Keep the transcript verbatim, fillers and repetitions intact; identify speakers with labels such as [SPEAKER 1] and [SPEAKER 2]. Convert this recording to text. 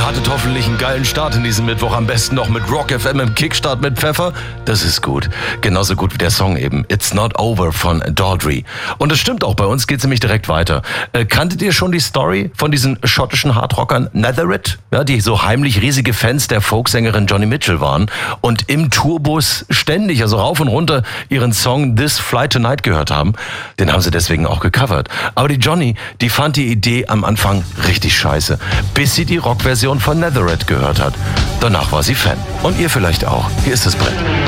[SPEAKER 1] hattet hoffentlich einen geilen Start in diesem Mittwoch. Am besten noch mit Rock F M im Kickstart mit Pfeffer. Das ist gut. Genauso gut wie der Song eben. It's Not Over von Daldry. Und es stimmt auch, bei uns geht's nämlich direkt weiter. Äh, kanntet ihr schon die Story von diesen schottischen Hardrockern Netherite? Ja, die so heimlich riesige Fans der Folksängerin Joni Mitchell waren und im Tourbus ständig, also rauf und runter, ihren Song This Fly Tonight gehört haben. Den haben sie deswegen auch gecovert. Aber die Joni, die fand die Idee am Anfang richtig scheiße, bis sie die Rockversion von Netherite gehört hat. Danach war sie Fan. Und ihr vielleicht auch. Hier ist das Brett.